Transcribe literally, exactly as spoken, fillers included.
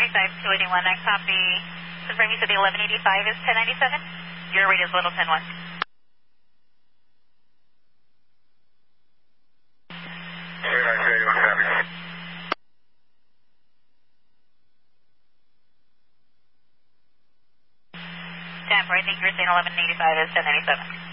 five two eighty-one, I copy. Confirm you said the eleven eighty-five is ten ninety-seven? Your rate is little ten one. Tampa, I think you're saying eleven eighty-five is ten ninety-seven.